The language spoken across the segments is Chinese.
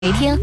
每天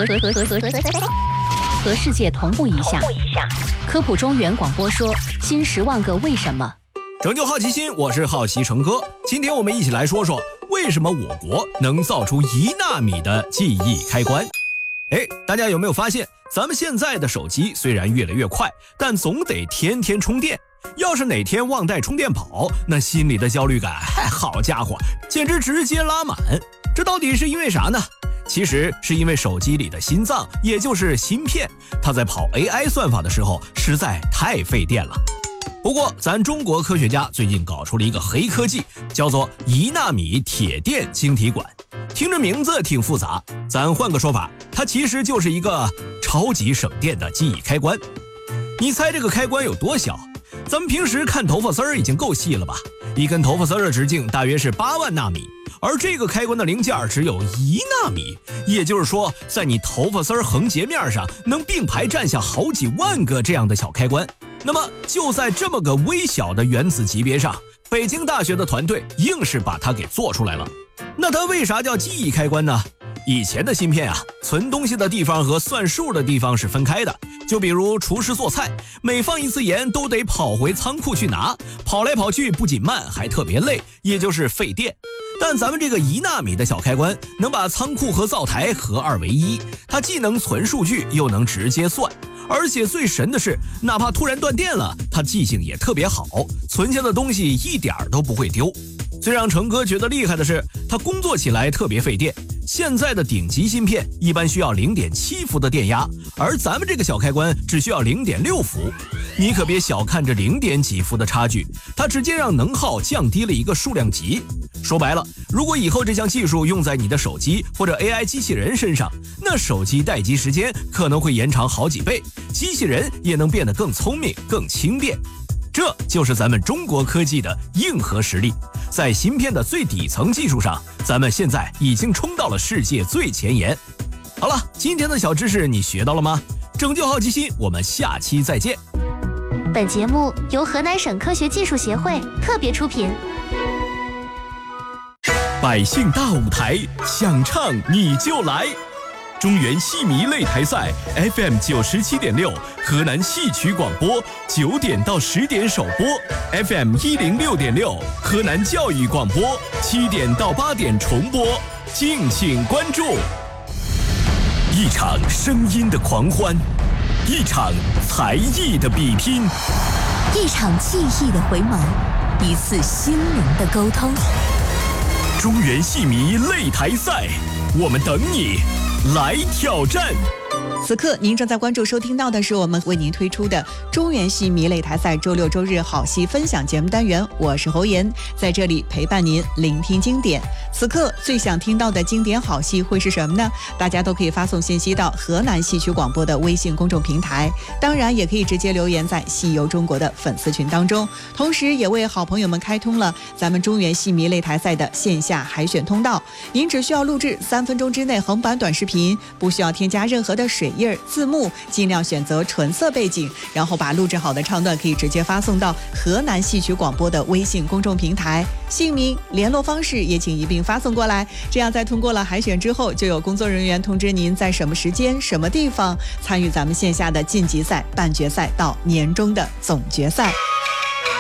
和世界同步一下。科普中原广播说新10万个为什么。 拯救好奇心，我是好奇成哥。今天我们一起来说说为什么我国能造出1纳米的记忆开关。大家有没有发现，咱们现在的手机虽然越来越快，但总得天天充电。要是哪天忘带充电宝，那心里的焦虑感，好家伙，简直直接拉满。这到底是因为啥呢？其实是因为手机里的心脏，也就是芯片，它在跑 AI 算法的时候实在太费电了。不过咱中国科学家最近搞出了一个黑科技，叫做1纳米铁电晶体管。听着名字挺复杂，咱换个说法，它其实就是一个超级省电的记忆开关。你猜这个开关有多小？咱们平时看头发丝儿已经够细了吧，一根头发丝儿的直径大约是8万纳米，而这个开关的零件只有1纳米，也就是说在你头发丝儿横截面上能并排站下好几万个这样的小开关。那么就在这么个微小的原子级别上，北京大学的团队硬是把它给做出来了。那它为啥叫记忆开关呢？以前的芯片存东西的地方和算数的地方是分开的，就比如厨师做菜，每放一次盐都得跑回仓库去拿，跑来跑去不仅慢还特别累，也就是费电。但咱们这个1纳米的小开关能把仓库和灶台合二为一，它既能存数据又能直接算，而且最神的是，哪怕突然断电了，它记性也特别好，存下的东西一点都不会丢。最让成哥觉得厉害的是，它工作起来特别费电。现在的顶级芯片一般需要0.7伏的电压，而咱们这个小开关只需要0.6伏。你可别小看这0点几伏的差距，它直接让能耗降低了一个数量级。说白了，如果以后这项技术用在你的手机或者 AI 机器人身上，那手机待机时间可能会延长好几倍，机器人也能变得更聪明、更轻便。这就是咱们中国科技的硬核实力。在芯片的最底层技术上，咱们现在已经冲到了世界最前沿。好了，今天的小知识你学到了吗？拯救好奇心，我们下期再见。 本节目由河南省科学技术协会特别出品。 百姓大舞台，想唱你就来。中原戏迷擂台赛 FM 97.6，河南戏曲广播9点到10点首播 ，FM 106.6，河南教育广播7点到8点重播，敬请关注。一场声音的狂欢，一场才艺的比拼， 一场记忆的回眸，一次心灵的沟通。 中原戏迷擂台赛，我们等你来挑战。 此刻您正在关注收听到的是我们为您推出的中原戏迷擂台赛周六周日好戏分享节目单元，我是侯岩，在这里陪伴您聆听经典。此刻最想听到的经典好戏会是什么呢？大家都可以发送信息到河南戏曲广播的微信公众平台，当然也可以直接留言在戏游中国的粉丝群当中，同时也为好朋友们开通了咱们中原戏迷擂台赛的线下海选通道。您只需要录制3分钟之内横版短视频，不需要添加任何的水印字幕，尽量选择纯色背景，然后把录制好的唱段可以直接发送到河南戏曲广播的微信公众平台，姓名、联络方式也请一并发送过来，这样在通过了海选之后，就有工作人员通知您在什么时间、什么地方参与咱们线下的晋级赛、半决赛到年终的总决赛。